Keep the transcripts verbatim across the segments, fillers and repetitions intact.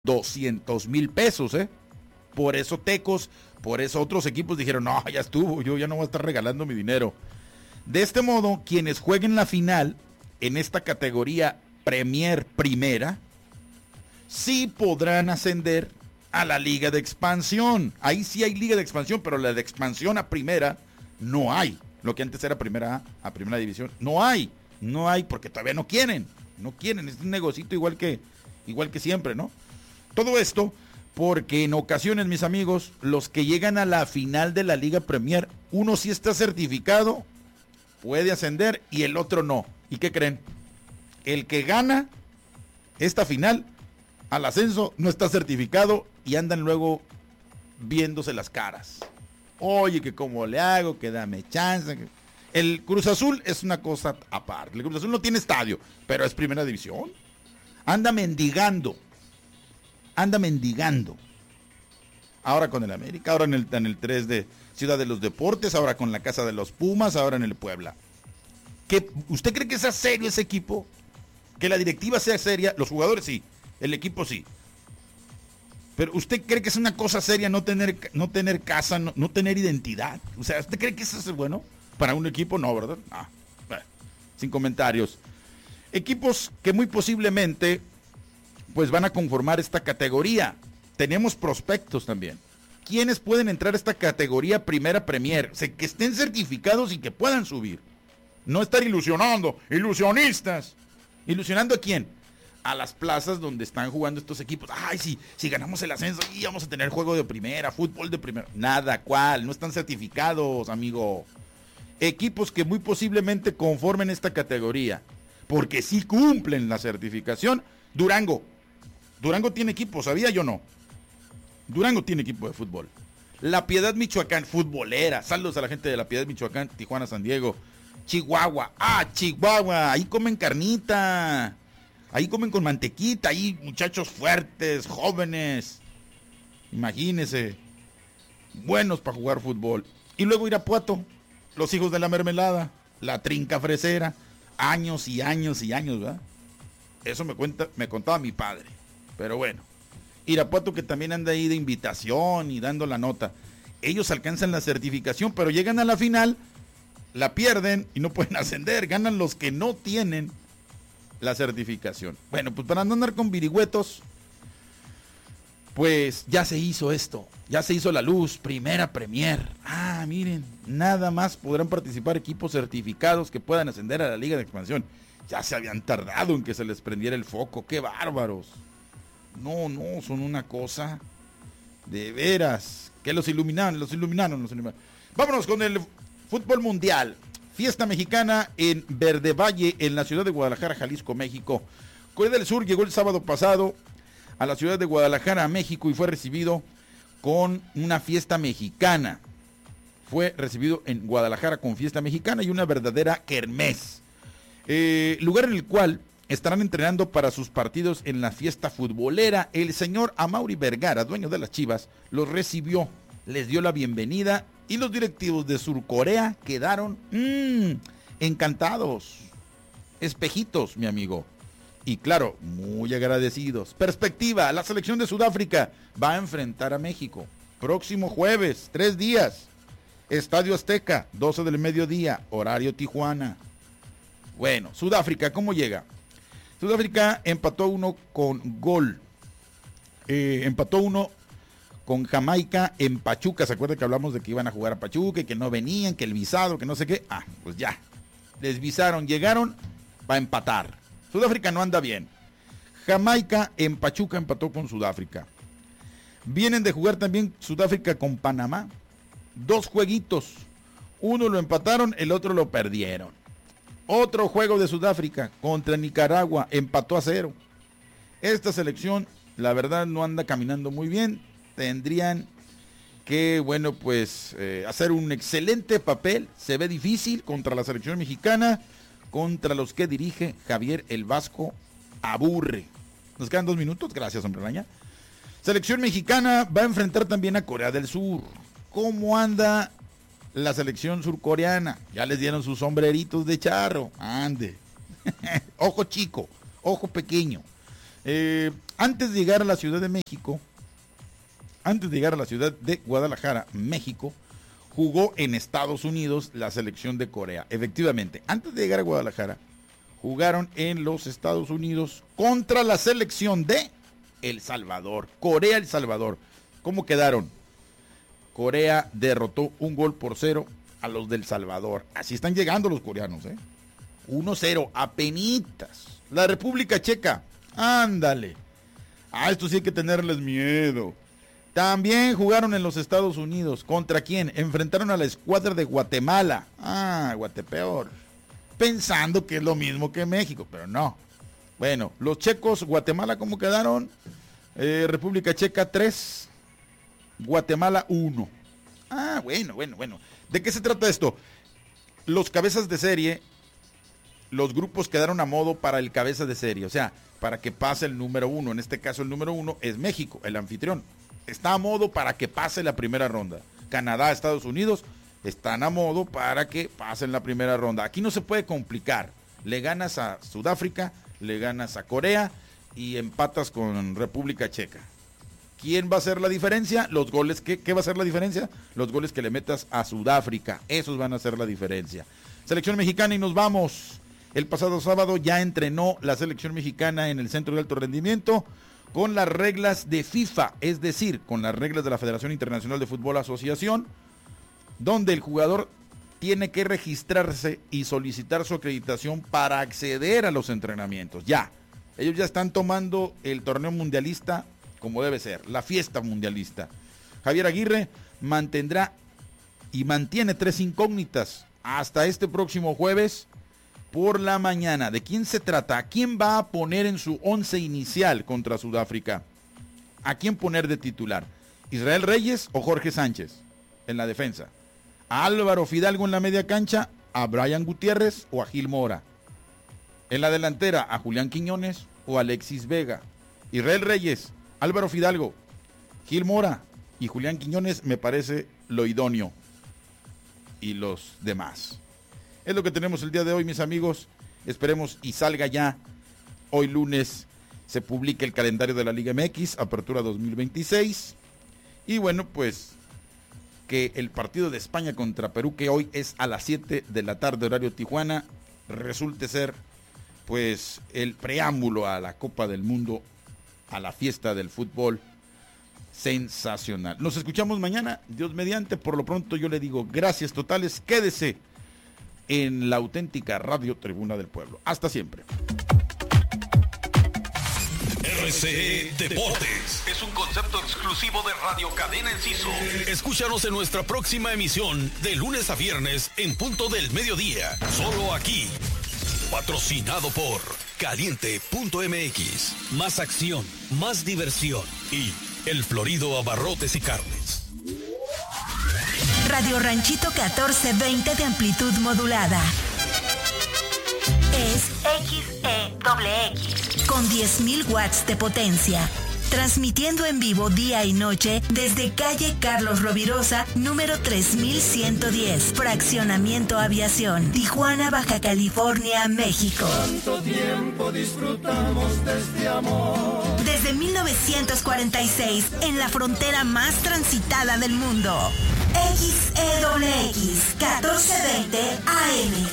doscientos mil pesos, ¿eh? Por eso Tecos, por eso otros equipos dijeron, no, ya estuvo, yo ya no voy a estar regalando mi dinero. De este modo, quienes jueguen la final en esta categoría Premier Primera, sí podrán ascender a la Liga de Expansión. Ahí sí hay Liga de Expansión, pero la de Expansión a Primera no hay. Lo que antes era Primera A a Primera División, no hay. No hay porque todavía no quieren. No quieren, es un negocito igual que, igual que siempre, ¿no? Todo esto porque en ocasiones, mis amigos, los que llegan a la final de la Liga Premier, uno sí está certificado, puede ascender y el otro no. ¿Y qué creen? El que gana esta final al ascenso no está certificado y andan luego viéndose las caras. Oye, que cómo le hago, que dame chance. Que... El Cruz Azul es una cosa aparte. El Cruz Azul no tiene estadio, pero es primera división. Anda mendigando. Anda mendigando. Ahora con el América, ahora en el, en el tres de Ciudad de los Deportes, ahora con la Casa de los Pumas, ahora en el Puebla. ¿Qué, ¿Usted cree que sea serio ese equipo? Que la directiva sea seria, los jugadores sí, el equipo sí. Pero ¿usted cree que es una cosa seria no tener, no tener casa, no, no tener identidad? O sea, ¿usted cree que eso es bueno para un equipo? No, ¿verdad? Ah, bueno, sin comentarios. Equipos que muy posiblemente pues van a conformar esta categoría. Tenemos prospectos también. ¿Quiénes pueden entrar a esta categoría Primera Premier? O sea, que estén certificados y que puedan subir. No estar ilusionando, ilusionistas. ¿Ilusionando a quién? A las plazas donde están jugando estos equipos. Ay, si, si ganamos el ascenso, y vamos a tener juego de primera, fútbol de primera. Nada, ¿cuál? No están certificados, amigo. Equipos que muy posiblemente conformen esta categoría, porque sí cumplen la certificación. Durango. Durango tiene equipo, ¿sabía yo no? Durango tiene equipo de fútbol. La Piedad, Michoacán, futbolera. Saludos a la gente de La Piedad, Michoacán, Tijuana, San Diego. Chihuahua, ah, Chihuahua, ahí comen carnita. Ahí comen con mantequita, ahí muchachos fuertes, jóvenes. Imagínense. Buenos para jugar fútbol. Y luego Irapuato, los hijos de la mermelada, la trinca fresera. Años y años y años, ¿verdad? Eso me cuenta, me contaba mi padre. Pero bueno, Irapuato que también anda ahí de invitación y dando la nota. Ellos alcanzan la certificación, pero llegan a la final, la pierden y no pueden ascender. Ganan los que no tienen la certificación. Bueno, pues para no andar con virigüetos, pues ya se hizo esto. Ya se hizo la luz, Primera Premier. Ah, miren, nada más podrán participar equipos certificados que puedan ascender a la Liga de Expansión. Ya se habían tardado en que se les prendiera el foco. ¡Qué bárbaros! No, no, son una cosa de veras. Que los iluminaron, los iluminaron, los iluminaron. Vámonos con el fútbol mundial. Fiesta mexicana en Verde Valle, en la ciudad de Guadalajara, Jalisco, México. Corea del Sur llegó el sábado pasado a la ciudad de Guadalajara, México, y fue recibido con una fiesta mexicana. Fue recibido en Guadalajara con fiesta mexicana y una verdadera kermés. Eh, lugar en el cual estarán entrenando para sus partidos en la fiesta futbolera. El señor Amaury Vergara, dueño de las Chivas, los recibió, les dio la bienvenida y los directivos de Surcorea quedaron mmm, encantados. Espejitos, mi amigo. Y claro, muy agradecidos. Perspectiva, la selección de Sudáfrica va a enfrentar a México. Próximo jueves, tres días. Estadio Azteca, doce del mediodía, horario Tijuana. Bueno, Sudáfrica, ¿cómo llega? Sudáfrica empató uno con gol. Eh, empató uno con Jamaica en Pachuca. ¿Se acuerdan que hablamos de que iban a jugar a Pachuca y que no venían, que el visado, que no sé qué? Ah, pues ya. Les visaron, llegaron para empatar. Sudáfrica no anda bien. Jamaica en Pachuca empató con Sudáfrica. Vienen de jugar también Sudáfrica con Panamá. Dos jueguitos. Uno lo empataron, el otro lo perdieron. Otro juego de Sudáfrica contra Nicaragua, empató a cero. Esta selección, la verdad, no anda caminando muy bien. Tendrían que, bueno, pues, eh, hacer un excelente papel. Se ve difícil contra la selección mexicana, contra los que dirige Javier el Vasco Aburre. Nos quedan dos minutos, gracias, hombre araña. Selección mexicana va a enfrentar también a Corea del Sur. ¿Cómo anda la selección surcoreana? Ya les dieron sus sombreritos de charro. Ande. Ojo chico, ojo pequeño. Eh, antes de llegar a la Ciudad de México, antes de llegar a la ciudad de Guadalajara, México, jugó en Estados Unidos la selección de Corea. Efectivamente, antes de llegar a Guadalajara, jugaron en los Estados Unidos contra la selección de El Salvador. Corea, El Salvador. ¿Cómo quedaron? Corea derrotó un gol por cero a los del Salvador. Así están llegando los coreanos, ¿eh? uno cero, apenitas. La República Checa, ándale. A esto sí hay que tenerles miedo. También jugaron en los Estados Unidos. ¿Contra quién? Enfrentaron a la escuadra de Guatemala. Ah, Guatepeor. Pensando que es lo mismo que México, pero no. Bueno, los checos, Guatemala, ¿cómo quedaron? Eh, República Checa tres, Guatemala uno. Ah, bueno, bueno, bueno. ¿De qué se trata esto? Los cabezas de serie, los grupos quedaron a modo para el cabeza de serie, o sea, para que pase el número uno. En este caso el número uno es México, el anfitrión. Está a modo para que pase la primera ronda. Canadá, Estados Unidos están a modo para que pasen la primera ronda. Aquí no se puede complicar. Le ganas a Sudáfrica, le ganas a Corea y empatas con República Checa. ¿Quién va a hacer la diferencia? Los goles. ¿Qué, qué va a ser la diferencia? Los goles que le metas a Sudáfrica. Esos van a hacer la diferencia. Selección mexicana y nos vamos. El pasado sábado ya entrenó la selección mexicana en el Centro de Alto Rendimiento con las reglas de FIFA, es decir, con las reglas de la Federación Internacional de Fútbol Asociación, donde el jugador tiene que registrarse y solicitar su acreditación para acceder a los entrenamientos. Ya, ellos ya están tomando el torneo mundialista como debe ser, la fiesta mundialista. Javier Aguirre mantendrá y mantiene tres incógnitas hasta este próximo jueves por la mañana. ¿De quién se trata? ¿A quién va a poner en su once inicial contra Sudáfrica? ¿A quién poner de titular? ¿Israel Reyes o Jorge Sánchez en la defensa? ¿A Álvaro Fidalgo en la media cancha? ¿A Brian Gutiérrez o a Gil Mora? En la delantera, ¿a Julián Quiñones o a Alexis Vega? Israel Reyes, Álvaro Fidalgo, Gil Mora y Julián Quiñones me parece lo idóneo. Y los demás. Es lo que tenemos el día de hoy, mis amigos. Esperemos y salga ya. Hoy lunes se publica el calendario de la Liga M X, Apertura dos mil veintiséis. Y bueno, pues que el partido de España contra Perú, que hoy es a las siete de la tarde, horario Tijuana, resulte ser pues el preámbulo a la Copa del Mundo, a la fiesta del fútbol. Sensacional. Nos escuchamos mañana, Dios mediante. Por lo pronto yo le digo gracias totales. Quédese en la auténtica Radio Tribuna del Pueblo. Hasta siempre. R C E Deportes es un concepto exclusivo de Radio Cadena Enciso. Escúchanos en nuestra próxima emisión de lunes a viernes en punto del mediodía. Solo aquí. Patrocinado por Caliente punto M X. Más acción, más diversión y El Florido Abarrotes y Carnes. Radio Ranchito catorce veinte de amplitud modulada. Es X E X con diez mil watts de potencia. Transmitiendo en vivo día y noche desde calle Carlos Rovirosa, número tres mil ciento diez, Fraccionamiento Aviación, Tijuana, Baja California, México. Tanto tiempo disfrutamos de este amor. Desde mil novecientos cuarenta y seis, en la frontera más transitada del mundo. X E X, catorce veinte A M.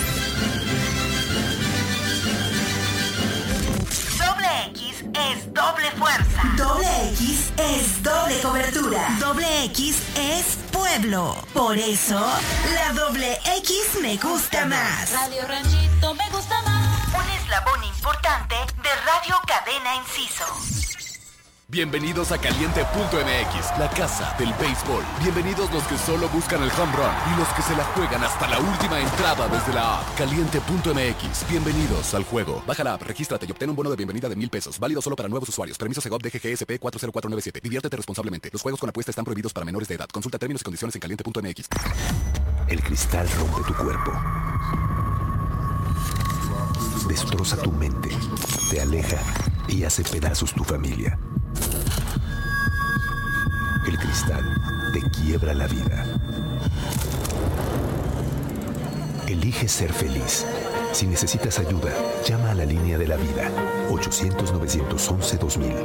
Doble X es doble fuerza. Doble X es doble cobertura. Doble X es pueblo. Por eso, la doble X me gusta más. Radio Ranchito me gusta más. Un eslabón importante de Radio Cadena Enciso. Bienvenidos a Caliente punto M X, la casa del béisbol. Bienvenidos los que solo buscan el home run y los que se la juegan hasta la última entrada desde la app. Caliente punto M X, bienvenidos al juego. Baja la app, regístrate y obtén un bono de bienvenida de mil pesos. Válido solo para nuevos usuarios. Permiso Segov D G G S P cuatro cero cuatro nueve siete. Diviértete responsablemente. Los juegos con apuesta están prohibidos para menores de edad. Consulta términos y condiciones en Caliente punto M X. El cristal rompe tu cuerpo. Destroza tu mente. Te aleja y hace pedazos tu familia. El cristal te quiebra la vida. Elige ser feliz. Si necesitas ayuda, llama a la línea de la vida. ochocientos, novecientos once, dos mil.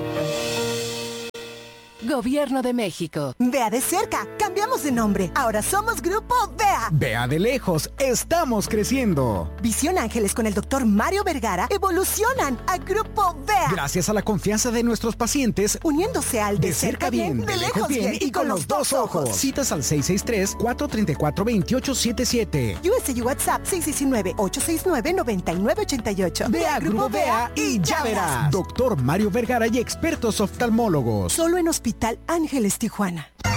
Gobierno de México. Vea de cerca, cambiamos de nombre. Ahora somos Grupo V E A. Vea de lejos, estamos creciendo. Visión Ángeles con el doctor Mario Vergara evolucionan a Grupo V E A. Gracias a la confianza de nuestros pacientes, uniéndose al de, de cerca bien, bien, de lejos bien, bien y con los dos ojos. Citas al seis seis tres, cuatro tres cuatro, dos ocho siete siete. U S I WhatsApp seis uno nueve, ocho seis nueve, nueve nueve ocho ocho. Ve a Grupo V E A y ya verás. Doctor Mario Vergara y expertos oftalmólogos. Solo en Hospital Ángeles Tijuana.